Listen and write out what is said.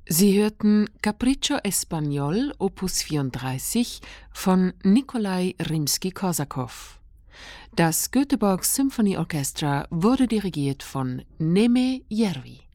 Sie hörten Capriccio Espagnol Opus 34 von Nikolai Rimski-Korsakow. Das Göteborg Symphony Orchestra wurde dirigiert von Neme Järvi.